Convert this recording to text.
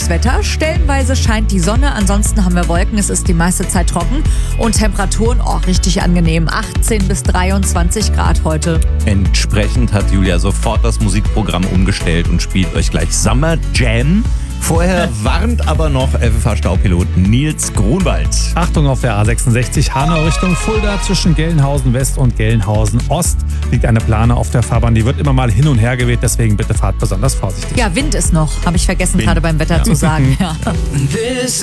Wetter. Stellenweise scheint die Sonne, ansonsten haben wir Wolken. Es ist die meiste Zeit trocken und Temperaturen richtig angenehm. 18 bis 23 Grad heute. Entsprechend hat Julia sofort das Musikprogramm umgestellt und spielt euch gleich Summer Jam. Vorher warnt aber noch FFH-Staupilot Nils Grunwald. Achtung auf der A66 Hanau Richtung Fulda zwischen Gelnhausen West und Gelnhausen Ost liegt eine Plane auf der Fahrbahn. Die wird immer mal hin und her geweht, deswegen bitte fahrt besonders vorsichtig. Ja, Wind ist noch, habe ich vergessen gerade beim Wetter zu sagen. Ja.